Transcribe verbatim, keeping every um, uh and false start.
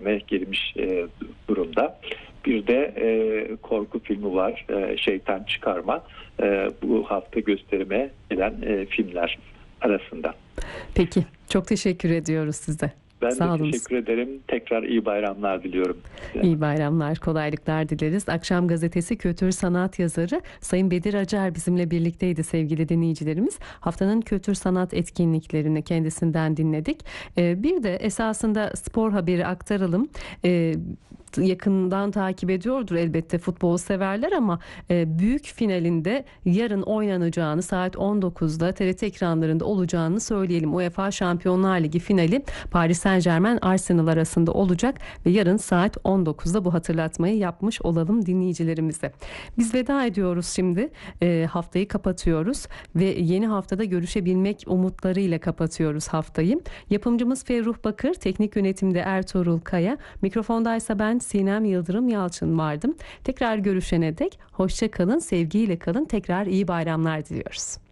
gösterime girmiş e, durumda. Bir de e, korku filmi var, e, Şeytan Çıkarma. E, bu hafta gösterime gelen e, filmler arasında. Peki, çok teşekkür ediyoruz size. Ben Sağ de olunuz. teşekkür ederim. Tekrar iyi bayramlar diliyorum. İyi bayramlar, kolaylıklar dileriz. Akşam Gazetesi kültür sanat yazarı Sayın Bedir Acar bizimle birlikteydi sevgili dinleyicilerimiz. Haftanın kültür sanat etkinliklerini kendisinden dinledik. Ee, bir de esasında spor haberi aktaralım. Ee, yakından takip ediyordur elbette futbol severler ama e, büyük finalinde yarın oynanacağını, saat on dokuzda T R T ekranlarında olacağını söyleyelim. UEFA Şampiyonlar Ligi finali Paris Saint-Germain Arsenal arasında olacak ve yarın saat on dokuzda bu hatırlatmayı yapmış olalım dinleyicilerimize. Biz veda ediyoruz şimdi. E, haftayı kapatıyoruz ve yeni haftada görüşebilmek umutlarıyla kapatıyoruz haftayı. Yapımcımız Ferruh Bakır, teknik yönetimde Ertuğrul Kaya, mikrofondaysa ben Sinem Yıldırım Yalçın vardım. Tekrar görüşene dek hoşça kalın, sevgiyle kalın. Tekrar iyi bayramlar diliyoruz.